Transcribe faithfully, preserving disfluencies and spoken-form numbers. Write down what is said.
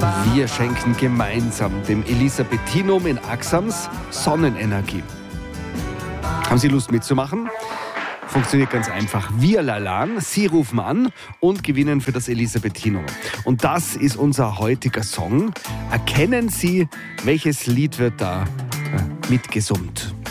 Wir schenken gemeinsam dem Elisabethinum in Axams Sonnenenergie. Haben Sie Lust mitzumachen? Funktioniert ganz einfach. Wir lalan, Sie rufen an und gewinnen für das Elisabethinum. Und das ist unser heutiger Song. Erkennen Sie, welches Lied wird da äh, mitgesummt?